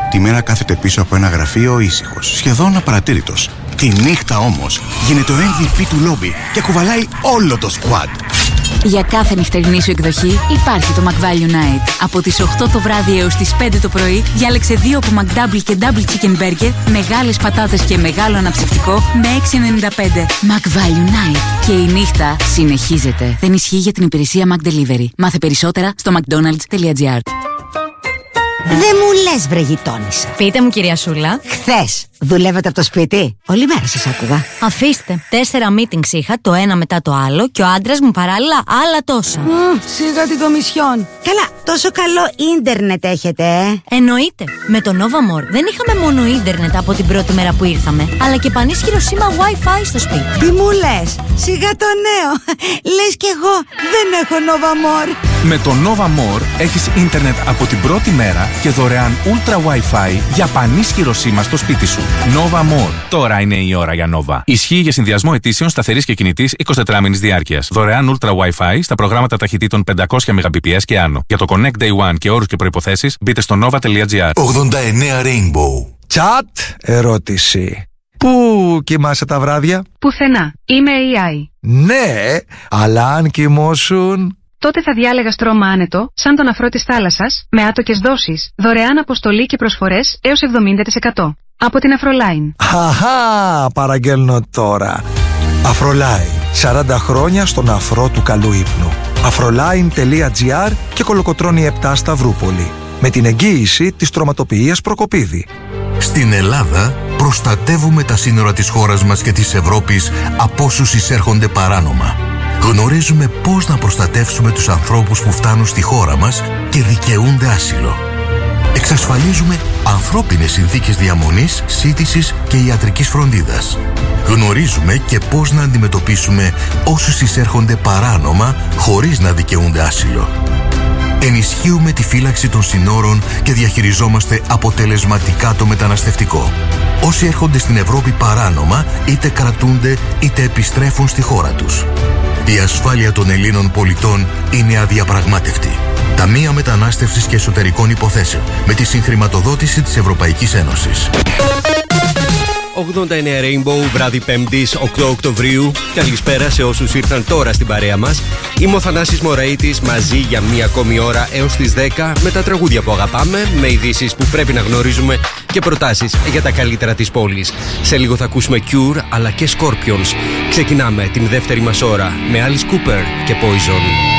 Τη μέρα κάθεται πίσω από ένα γραφείο ήσυχος, σχεδόν απαρατήρητος. Τη νύχτα όμως γίνεται ο MVP του λόμπι και κουβαλάει όλο το squad. Για κάθε νυχτερινή σου εκδοχή υπάρχει το McValue Night. Από τις 8 το βράδυ έως τις 5 το πρωί διάλεξε 2 από McDouble και Double Chicken Burger, μεγάλες πατάτες και μεγάλο αναψυκτικό με 6,95. McValue Night. Και η νύχτα συνεχίζεται. Δεν ισχύει για την υπηρεσία McDelivery. Μάθε περισσότερα στο mcdonalds.gr. Δεν μου λες, βρε γειτόνισσα. Πείτε μου, κυρία Σούλα. Χθες δουλεύατε από το σπίτι? Όλη μέρα σας άκουγα. Αφήστε. 4 meetings είχα, το ένα μετά το άλλο, και ο άντρας μου παράλληλα άλλα τόσα. Σιγά την κομισιόν. Καλά, τόσο καλό ίντερνετ έχετε, Εννοείται. Με το Nova More δεν είχαμε μόνο ίντερνετ από την πρώτη μέρα που ήρθαμε, αλλά και πανίσχυρο σήμα Wi-Fi στο σπίτι. Τι μου λες? Σιγά το νέο. Λες κι εγώ δεν έχω Nova More. Με το Nova More έχεις ίντερνετ από την πρώτη μέρα και δωρεάν Ultra Wi-Fi για πανίσχυρο σήμα στο σπίτι σου. Nova More. Τώρα είναι η ώρα για Nova. Ισχύει για συνδυασμό ετήσεων σταθερής και κινητής 24 μήνης διάρκειας. Δωρεάν Ultra Wi-Fi στα προγράμματα ταχυτήτων 500 Mbps και άνω. Για το Connect Day One και όρους και προϋποθέσεις μπείτε στο nova.gr. 89 Rainbow. Chat ερώτηση. Πού κοιμάσαι τα βράδια? Πουθενά. Είμαι AI. Ναι, αλλά αν κοιμώσουν... Τότε θα διάλεγα στρώμα άνετο, σαν τον αφρό της θάλασσας, με άτοκες δόσεις, δωρεάν αποστολή και προσφορές έως 70%. Από την Afroline. Χαχά, παραγγέλνω τώρα. Afroline. 40 χρόνια στον αφρό του καλού ύπνου. Afroline.gr και Κολοκοτρώνη 7 Σταυρούπολη. Με την εγγύηση της τροματοποιίας Προκοπίδη. Στην Ελλάδα προστατεύουμε τα σύνορα της χώρας μας και της Ευρώπης από όσους εισέρχονται παράνομα. Γνωρίζουμε πώς να προστατεύσουμε τους ανθρώπους που φτάνουν στη χώρα μας και δικαιούνται άσυλο. Εξασφαλίζουμε ανθρώπινες συνθήκες διαμονής, σύντησης και ιατρικής φροντίδας. Γνωρίζουμε και πώς να αντιμετωπίσουμε όσους εισέρχονται παράνομα χωρίς να δικαιούνται άσυλο. Ενισχύουμε τη φύλαξη των συνόρων και διαχειριζόμαστε αποτελεσματικά το μεταναστευτικό. Όσοι έρχονται στην Ευρώπη παράνομα, είτε κρατούνται είτε επιστρέφουν στη χώρα τους. Η ασφάλεια των Ελλήνων πολιτών είναι αδιαπραγμάτευτη. Ταμεία Μετανάστευσης και Εσωτερικών Υποθέσεων, με τη συγχρηματοδότηση της Ευρωπαϊκής Ένωσης. 89 Rainbow, βράδυ 5ης 8 Οκτωβρίου. Καλησπέρα σε όσους ήρθαν τώρα στην παρέα μας. Είμαι ο Θανάσης Μωραΐτης, μαζί για μία ακόμη ώρα έως τις 10 με τα τραγούδια που αγαπάμε, με ειδήσεις που πρέπει να γνωρίζουμε και προτάσεις για τα καλύτερα της πόλης. Σε λίγο θα ακούσουμε Cure αλλά και Scorpions. Ξεκινάμε την δεύτερη μας ώρα με Alice Cooper και Poison.